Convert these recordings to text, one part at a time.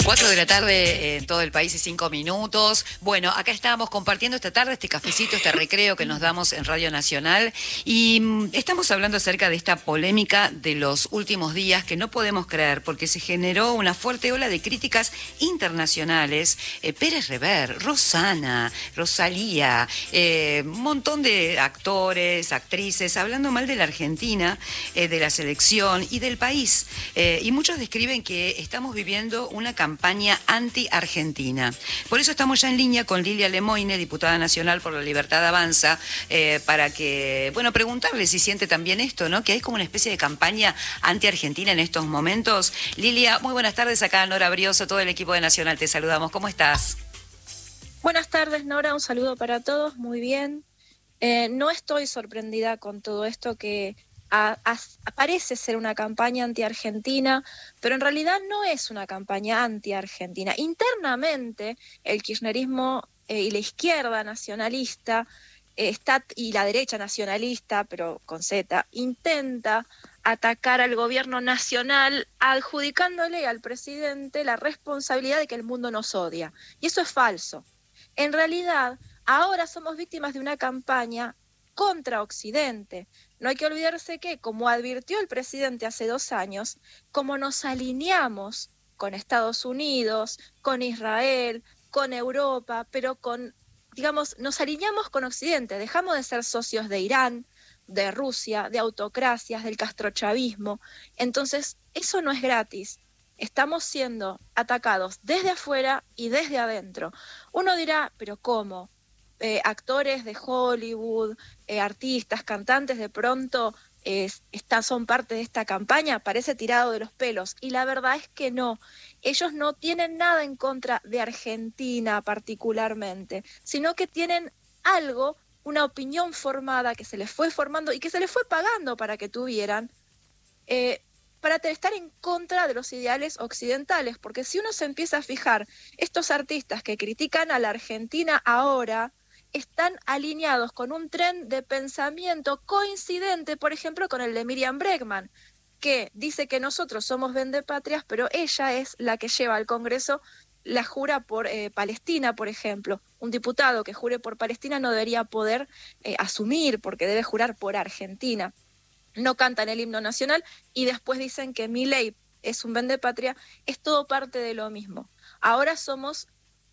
4 de la tarde en todo el país y 5 minutos. Bueno, acá estábamos compartiendo esta tarde este cafecito, este recreo que nos damos en Radio Nacional y estamos hablando acerca de esta polémica de los últimos días que no podemos creer porque se generó una fuerte ola de críticas internacionales. Pérez Rever, Rosana, Rosalía, un montón de actores, actrices, hablando mal de la Argentina, de la selección y del país. Y muchos describen que estamos viviendo una campaña anti-argentina. Por eso estamos ya en línea con Lilia Lemoine, diputada nacional por la Libertad Avanza, para que, bueno, preguntarle si siente también esto, ¿no? Que hay como una especie de campaña anti-argentina en estos momentos. Lilia, muy buenas tardes, acá Nora Brioso, todo el equipo de Nacional, te saludamos. ¿Cómo estás? Buenas tardes, Nora, un saludo para todos, muy bien. No estoy sorprendida con todo esto que parece ser una campaña anti-argentina, pero en realidad no es una campaña anti-argentina. Internamente, el kirchnerismo y la izquierda nacionalista y la derecha nacionalista, pero con Z, intenta atacar al gobierno nacional adjudicándole al presidente la responsabilidad de que el mundo nos odia. Y eso es falso. En realidad, ahora somos víctimas de una campaña contra Occidente. No hay que olvidarse que, como advirtió el presidente hace 2 años, como nos alineamos con Estados Unidos, con Israel, con Europa, pero nos alineamos con Occidente, dejamos de ser socios de Irán, de Rusia, de autocracias, del castrochavismo. Entonces, eso no es gratis. Estamos siendo atacados desde afuera y desde adentro. Uno dirá, ¿pero cómo? Actores de Hollywood, artistas, cantantes, de pronto son parte de esta campaña, parece tirado de los pelos. Y la verdad es que no. Ellos no tienen nada en contra de Argentina particularmente, sino que tienen algo, una opinión formada que se les fue formando y que se les fue pagando para que tuvieran, para estar en contra de los ideales occidentales, porque si uno se empieza a fijar, estos artistas que critican a la Argentina ahora están alineados con un tren de pensamiento coincidente, por ejemplo, con el de Miriam Bregman, que dice que nosotros somos vendepatrias, pero ella es la que lleva al Congreso, la jura por Palestina, por ejemplo. Un diputado que jure por Palestina no debería poder asumir, porque debe jurar por Argentina. No cantan el himno nacional y después dicen que Milei es un vendepatria. Es todo parte de lo mismo. Ahora somos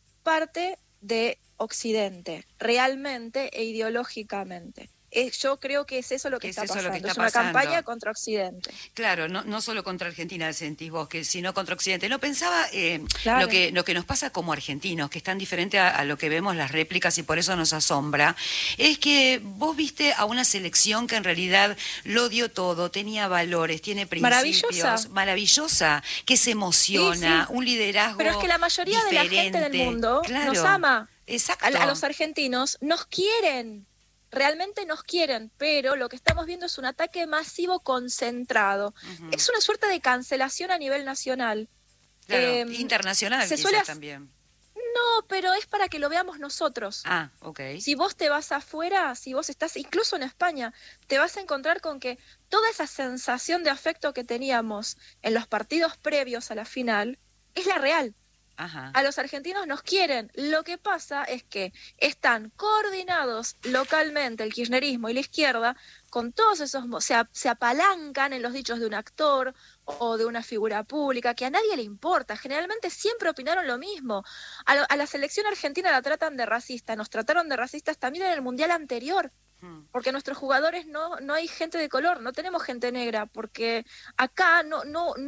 parte de Occidente, realmente e ideológicamente. Yo creo que es eso lo que está pasando. Es una campaña contra Occidente. Claro, no solo contra Argentina, sentís vos, sino contra Occidente. No pensaba Claro. lo que nos pasa como argentinos, que es tan diferente a lo que vemos las réplicas y por eso nos asombra, es que vos viste a una selección que en realidad lo dio todo, tenía valores, tiene principios, maravillosa, que se emociona, sí. Un liderazgo. Pero es que la mayoría diferente. De la gente del mundo nos ama. Exacto. A los argentinos nos quieren. Realmente nos quieren, pero lo que estamos viendo es un ataque masivo concentrado. Es una suerte de cancelación a nivel nacional. Claro, internacional quizás también. No, pero es para que lo veamos nosotros. Ah, ok. Si vos te vas afuera, si vos estás incluso en España, te vas a encontrar con que toda esa sensación de afecto que teníamos en los partidos previos a la final es la real. Ajá. A los argentinos nos quieren. Lo que pasa es que están coordinados localmente el kirchnerismo y la izquierda con todos esos, se apalancan en los dichos de un actor o de una figura pública que a nadie le importa. Generalmente siempre opinaron lo mismo. A la selección argentina la tratan de racista, nos trataron de racistas también en el mundial anterior. Porque nuestros jugadores no hay gente de color, no tenemos gente negra, porque acá no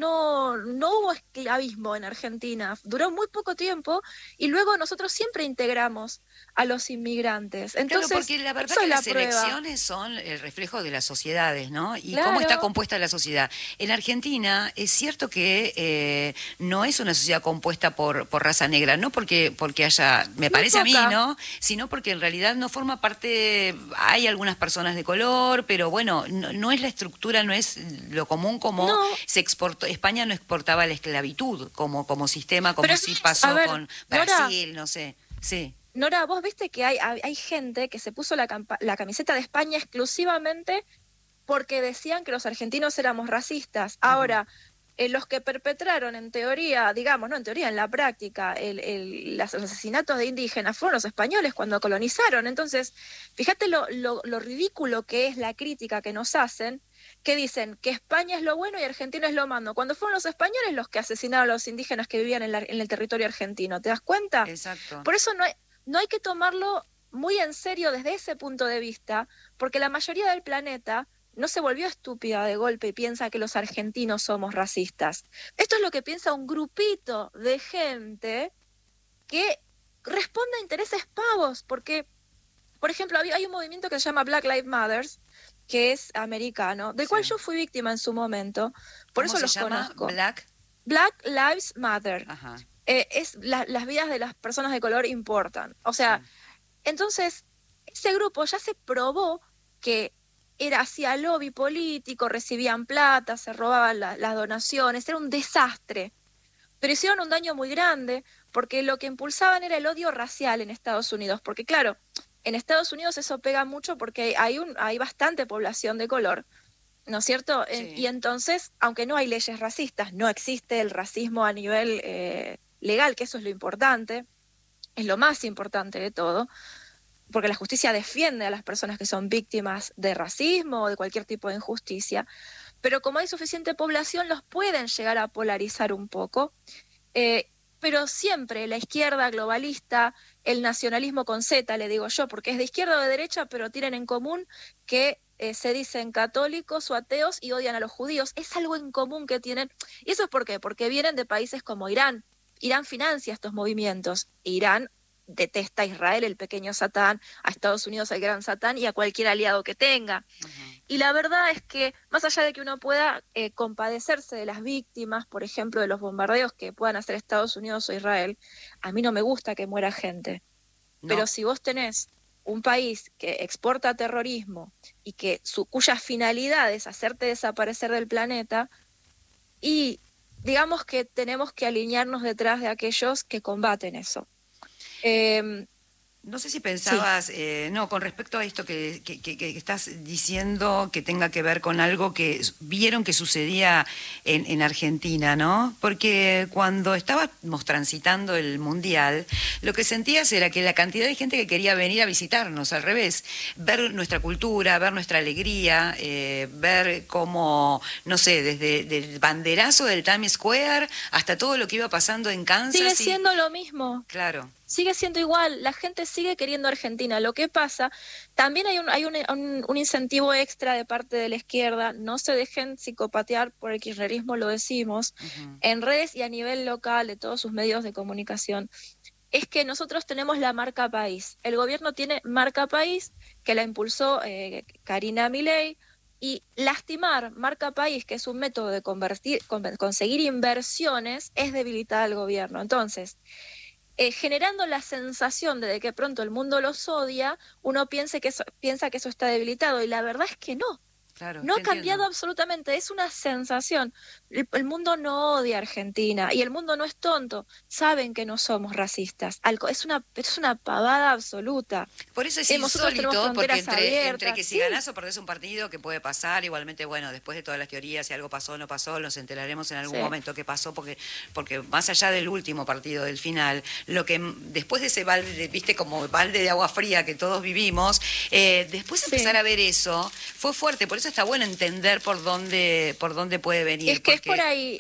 hubo esclavismo en Argentina, duró muy poco tiempo y luego nosotros siempre integramos a los inmigrantes. Entonces, claro, porque la verdad que las elecciones son el reflejo de las sociedades, ¿no? Y claro. Cómo está compuesta la sociedad. En Argentina es cierto que no es una sociedad compuesta por raza negra, no porque haya, me parece a mí, ¿no? Sino porque en realidad no forma parte, hay algunas personas de color, pero bueno, no es la estructura, no es lo común como se exportó. España no exportaba la esclavitud como sistema, como sí pasó con Brasil, Nora, no sé. Sí. Nora, vos viste que hay gente que se puso la camiseta de España exclusivamente porque decían que los argentinos éramos racistas. Ahora, los que perpetraron en teoría, digamos, no en teoría, en la práctica, los asesinatos de indígenas fueron los españoles cuando colonizaron. Entonces, fíjate lo ridículo que es la crítica que nos hacen, que dicen que España es lo bueno y Argentina es lo malo, cuando fueron los españoles los que asesinaron a los indígenas que vivían en el territorio argentino. ¿Te das cuenta? Exacto. Por eso no hay que tomarlo muy en serio desde ese punto de vista, porque la mayoría del planeta no se volvió estúpida de golpe y piensa que los argentinos somos racistas. Esto es lo que piensa un grupito de gente que responde a intereses pavos, porque, por ejemplo, hay un movimiento que se llama Black Lives Matter, que es americano, del cual yo fui víctima en su momento, por eso los conozco. Black Lives Matter. Ajá. Las vidas de las personas de color importan. O sea, entonces, ese grupo ya se probó que hacía lobby político, recibían plata, se robaban las donaciones, era un desastre. Pero hicieron un daño muy grande porque lo que impulsaban era el odio racial en Estados Unidos. Porque claro, en Estados Unidos eso pega mucho porque hay bastante población de color, ¿no es cierto? Sí. Y entonces, aunque no hay leyes racistas, no existe el racismo a nivel legal, que eso es lo importante, es lo más importante de todo, porque la justicia defiende a las personas que son víctimas de racismo o de cualquier tipo de injusticia, pero como hay suficiente población, los pueden llegar a polarizar un poco, pero siempre la izquierda globalista, el nacionalismo con Z, le digo yo, porque es de izquierda o de derecha, pero tienen en común que se dicen católicos o ateos y odian a los judíos. Es algo en común que tienen. ¿Y eso es por qué? Porque vienen de países como Irán. Irán financia estos movimientos. Irán detesta a Israel, el pequeño Satán, a Estados Unidos, el gran Satán, y a cualquier aliado que tenga. Y la verdad es que, más allá de que uno pueda compadecerse de las víctimas, por ejemplo, de los bombardeos que puedan hacer Estados Unidos o Israel, a mí no me gusta que muera gente. No. Pero si vos tenés un país que exporta terrorismo y cuya finalidad es hacerte desaparecer del planeta, y digamos que tenemos que alinearnos detrás de aquellos que combaten eso. No sé si pensabas, no, con respecto a esto que estás diciendo, que tenga que ver con algo que vieron que sucedía en Argentina, ¿no? Porque cuando estábamos transitando el Mundial, lo que sentías era que la cantidad de gente que quería venir a visitarnos, al revés, ver nuestra cultura, ver nuestra alegría, ver cómo, no sé, desde el banderazo del Times Square hasta todo lo que iba pasando en Kansas. Sigue siendo lo mismo. Claro. Sigue siendo igual, la gente sigue queriendo Argentina. Lo que pasa, también hay un incentivo extra de parte de la izquierda, no se dejen psicopatear por el kirchnerismo, lo decimos, en redes y a nivel local de todos sus medios de comunicación. Es que nosotros tenemos la marca país, el gobierno tiene marca país, que la impulsó Karina Milei, y lastimar marca país, que es un método de conseguir inversiones, es debilitar al gobierno. Entonces, generando la sensación de que pronto el mundo los odia, uno piensa que eso está debilitado, y la verdad es que no. Claro, no ha cambiado absolutamente, es una sensación. El mundo no odia a Argentina y el mundo no es tonto, saben que no somos racistas. Es una pavada absoluta. Por eso es insólito, porque entre que si ganás o perdés un partido, que puede pasar, igualmente, bueno, después de todas las teorías, si algo pasó o no pasó, nos enteraremos en algún momento qué pasó, porque más allá del último partido, del final, lo que después de ese balde, viste, como balde de agua fría que todos vivimos, después de empezar a ver eso, fue fuerte. Por eso está bueno entender por dónde puede venir. Es que es por ahí.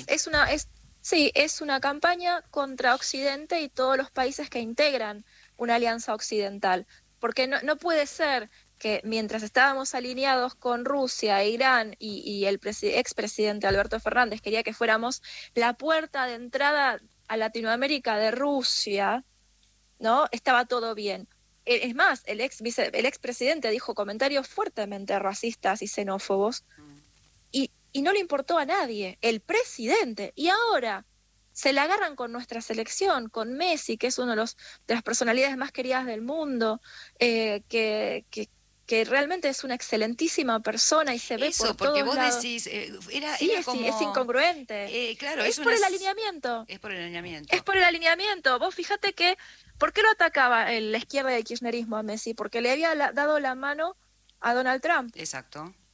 Es una campaña contra Occidente y todos los países que integran una alianza occidental. Porque no puede ser que mientras estábamos alineados con Rusia, Irán y el expresidente Alberto Fernández quería que fuéramos la puerta de entrada a Latinoamérica de Rusia, ¿no? Estaba todo bien. Es más, el expresidente dijo comentarios fuertemente racistas y xenófobos y no le importó a nadie, el presidente. Y ahora se la agarran con nuestra selección, con Messi, que es uno de las personalidades más queridas del mundo, que realmente es una excelentísima persona y se ve por todos lados. Eso, porque vos decís, es incongruente. Claro, es por el alineamiento. Es por el alineamiento. Es por el alineamiento. Vos fíjate que, ¿por qué lo atacaba la izquierda del kirchnerismo a Messi? Porque le había dado la mano a Donald Trump. Exacto.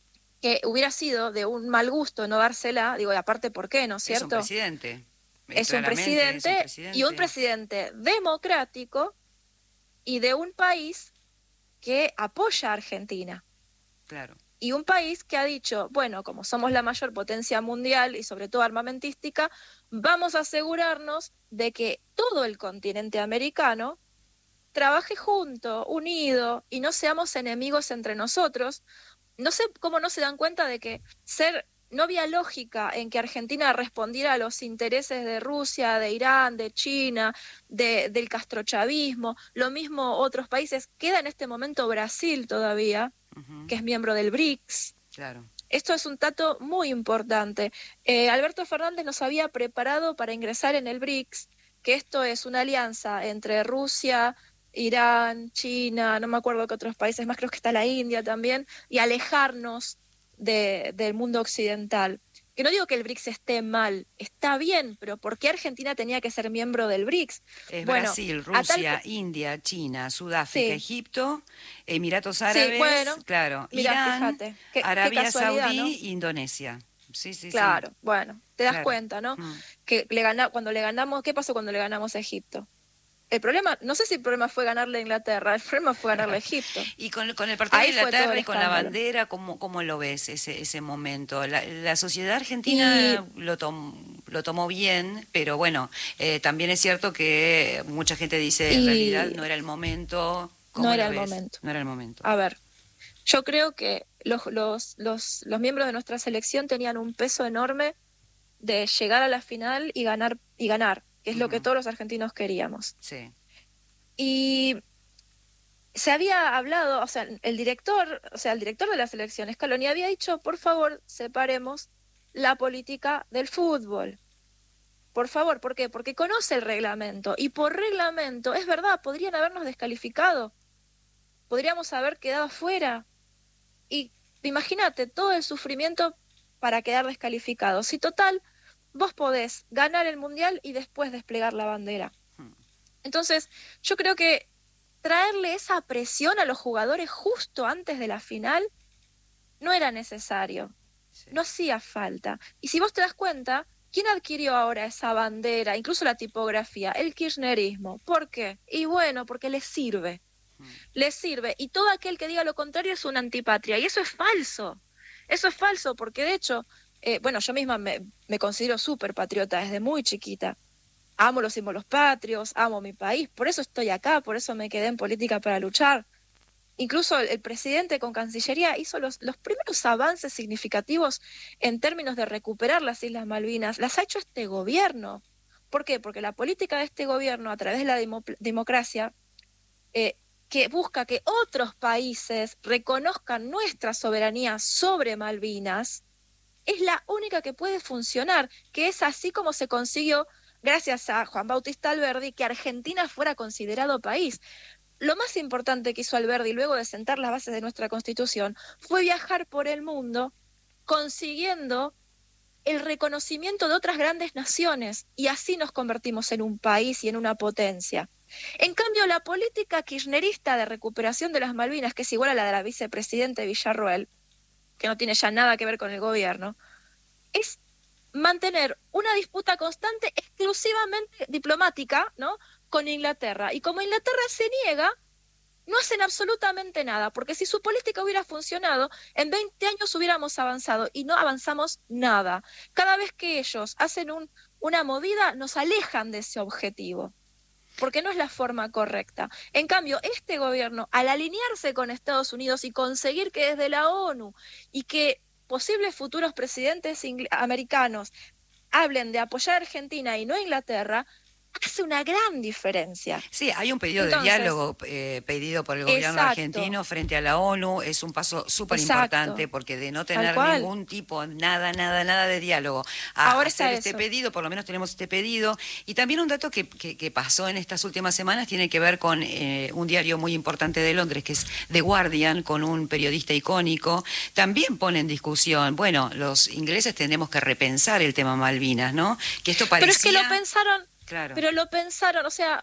que hubiera sido de un mal gusto no dársela, digo, y aparte, ¿por qué, no es cierto? Es un presidente. Es un presidente y un presidente democrático y de un país que apoya a Argentina. Claro. Y un país que ha dicho, bueno, como somos la mayor potencia mundial y sobre todo armamentística, vamos a asegurarnos de que todo el continente americano trabaje junto, unido, y no seamos enemigos entre nosotros. No sé cómo no se dan cuenta de que no había lógica en que Argentina respondiera a los intereses de Rusia, de Irán, de China, del castrochavismo, lo mismo otros países. Queda en este momento Brasil todavía, que es miembro del BRICS. Claro. Esto es un dato muy importante. Alberto Fernández nos había preparado para ingresar en el BRICS, que esto es una alianza entre Rusia, Irán, China, no me acuerdo qué otros países más, creo que está la India también, y alejarnos del mundo occidental. Que no digo que el BRICS esté mal, está bien, pero ¿por qué Argentina tenía que ser miembro del BRICS? Es Brasil, Rusia, India, China, Sudáfrica, Egipto, Emiratos Árabes, claro, mirá, Irán, fíjate, Arabia Saudí, ¿no? Indonesia. Sí, claro, bueno, te das cuenta, ¿no? Mm. Que cuando le ganamos, ¿qué pasó cuando le ganamos a Egipto? El problema, no sé si el problema fue ganarle a Inglaterra, el problema fue ganarle a Egipto. Y con el partido de Inglaterra y con la bandera, ¿cómo lo ves ese momento? La sociedad argentina lo tomó bien, pero bueno, también es cierto que mucha gente dice, en realidad no era el momento. No era el momento. No era el momento. A ver, yo creo que los miembros de nuestra selección tenían un peso enorme de llegar a la final y ganar, que es lo que todos los argentinos queríamos. Sí. Y se había hablado, o sea, el director de la selección, Scaloni, había dicho, por favor, separemos la política del fútbol. Por favor, ¿por qué? Porque conoce el reglamento, y por reglamento, es verdad, podrían habernos descalificado, podríamos haber quedado fuera. Y imagínate todo el sufrimiento para quedar descalificados. Y total, vos podés ganar el Mundial y después desplegar la bandera. Entonces, yo creo que traerle esa presión a los jugadores justo antes de la final no era necesario. Sí. No hacía falta. Y si vos te das cuenta, ¿quién adquirió ahora esa bandera, incluso la tipografía? El kirchnerismo. ¿Por qué? Y bueno, porque les sirve. Les sirve. Y todo aquel que diga lo contrario es una antipatria. Y eso es falso. Eso es falso porque, de hecho, bueno, yo misma me considero súper patriota desde muy chiquita. Amo los símbolos patrios, amo mi país, por eso estoy acá, por eso me quedé en política para luchar. Incluso el presidente con Cancillería hizo los primeros avances significativos en términos de recuperar las Islas Malvinas. Las ha hecho este gobierno. ¿Por qué? Porque la política de este gobierno, a través de la democracia, que busca que otros países reconozcan nuestra soberanía sobre Malvinas, es la única que puede funcionar, que es así como se consiguió, gracias a Juan Bautista Alberdi, que Argentina fuera considerado país. Lo más importante que hizo Alberdi, luego de sentar las bases de nuestra Constitución, fue viajar por el mundo consiguiendo el reconocimiento de otras grandes naciones, y así nos convertimos en un país y en una potencia. En cambio, la política kirchnerista de recuperación de las Malvinas, que es igual a la de la vicepresidente Villarroel, que no tiene ya nada que ver con el gobierno, es mantener una disputa constante exclusivamente diplomática, ¿no?, con Inglaterra. Y como Inglaterra se niega, no hacen absolutamente nada, porque si su política hubiera funcionado, en 20 años hubiéramos avanzado, y no avanzamos nada. Cada vez que ellos hacen una movida, nos alejan de ese objetivo, porque no es la forma correcta. En cambio, este gobierno, al alinearse con Estados Unidos y conseguir que desde la ONU y que posibles futuros presidentes americanos hablen de apoyar a Argentina y no a Inglaterra, hace una gran diferencia. Sí, hay un pedido de diálogo pedido por el gobierno argentino frente a la ONU. Es un paso súper importante, porque de no tener ningún tipo, nada de diálogo, ahora hacer este pedido, por lo menos tenemos este pedido. Y también un dato que pasó en estas últimas semanas tiene que ver con un diario muy importante de Londres, que es The Guardian, con un periodista icónico. También pone en discusión, bueno, los ingleses tendremos que repensar el tema Malvinas, ¿no? Que esto parecía... Pero es que lo pensaron... Claro. Pero lo pensaron, o sea,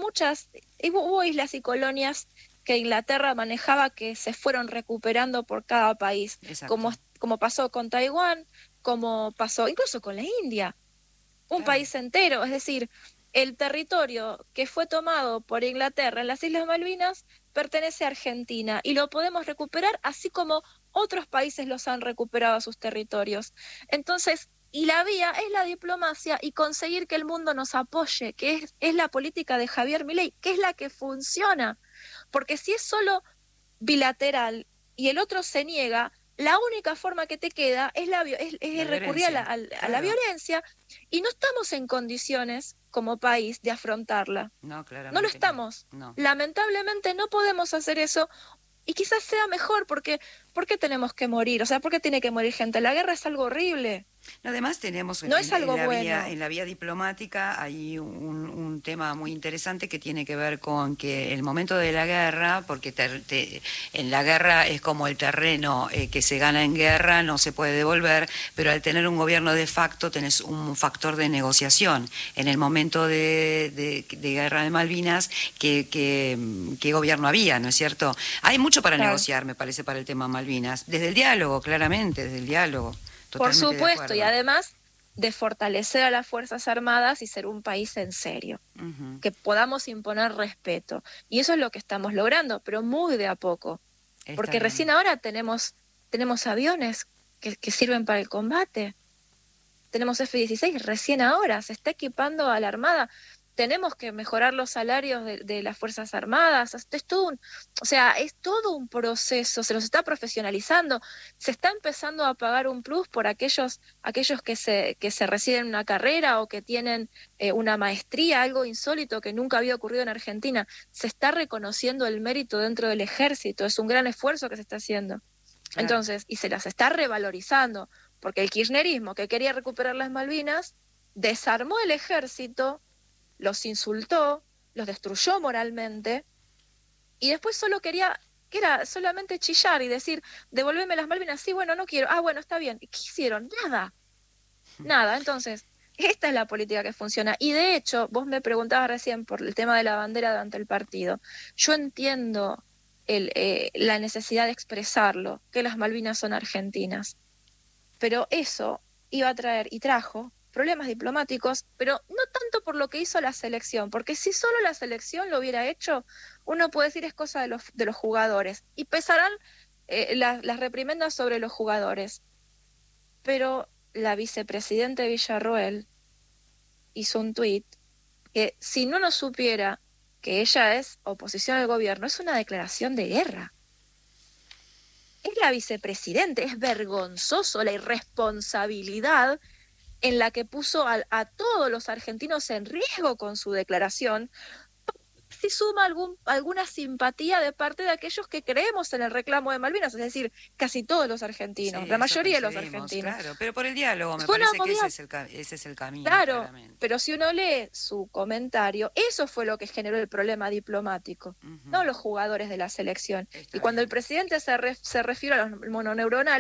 hubo islas y colonias que Inglaterra manejaba que se fueron recuperando por cada país, como como pasó con Taiwán, como pasó incluso con la India, un país entero. Es decir, el territorio que fue tomado por Inglaterra en las Islas Malvinas pertenece a Argentina y lo podemos recuperar así como otros países los han recuperado a sus territorios. Entonces, y la vía es la diplomacia y conseguir que el mundo nos apoye, que es la política de Javier Milei, que es la que funciona. Porque si es solo bilateral y el otro se niega, la única forma que te queda es, es recurrir a la violencia, y no estamos en condiciones como país de afrontarla. No, claramente no lo estamos. no. Lamentablemente no podemos hacer eso, y quizás sea mejor, porque ¿por qué tenemos que morir? O sea, ¿por qué tiene que morir gente? La guerra es algo horrible. Además tenemos No es algo bueno. en la vía diplomática hay un tema muy interesante que tiene que ver con que el momento de la guerra, porque en la guerra es como el terreno que se gana en guerra, no se puede devolver, pero al tener un gobierno de facto tenés un factor de negociación. En el momento de guerra de Malvinas, ¿qué gobierno había, no es cierto? Hay mucho para negociar, me parece, para el tema Malvinas, desde el diálogo, claramente, desde el diálogo. Por supuesto, y además de fortalecer a las Fuerzas Armadas y ser un país en serio, que podamos imponer respeto. Y eso es lo que estamos logrando, pero muy de a poco. Porque recién ahora tenemos aviones que sirven para el combate. Tenemos F-16, recién ahora se está equipando a la Armada. Tenemos que mejorar los salarios de las Fuerzas Armadas. Es todo un proceso, se los está profesionalizando, se está empezando a pagar un plus por aquellos que se reciben en una carrera o que tienen una maestría, algo insólito que nunca había ocurrido en Argentina. Se está reconociendo el mérito dentro del ejército, es un gran esfuerzo que se está haciendo. Claro. Entonces, y se las está revalorizando, porque el kirchnerismo, que quería recuperar las Malvinas, desarmó el ejército, los insultó, los destruyó moralmente, y después solo quería, que era solamente chillar y decir, devolveme las Malvinas. Sí, bueno, no quiero. Ah, bueno, está bien. ¿Y qué hicieron? Nada. Entonces, esta es la política que funciona. Y de hecho, vos me preguntabas recién por el tema de la bandera durante el partido. Yo entiendo la necesidad de expresarlo, que las Malvinas son argentinas, pero eso iba a traer, y trajo, problemas diplomáticos, pero no tanto por lo que hizo la selección, porque si solo la selección lo hubiera hecho, uno puede decir es cosa de los jugadores, y pesarán las reprimendas sobre los jugadores. Pero la vicepresidenta Villarroel hizo un tuit que, si no nos supiera que ella es oposición al gobierno, es una declaración de guerra. Es la vicepresidenta, es vergonzoso la irresponsabilidad en la que puso a todos los argentinos en riesgo con su declaración, si suma alguna simpatía de parte de aquellos que creemos en el reclamo de Malvinas, es decir, casi todos los argentinos, sí, la mayoría de los argentinos. Claro, pero por el diálogo, me parece que ese es el camino. Claro, claramente. Pero si uno lee su comentario, eso fue lo que generó el problema diplomático, no los jugadores de la selección. Y cuando el presidente se refiere a los mononeuronales,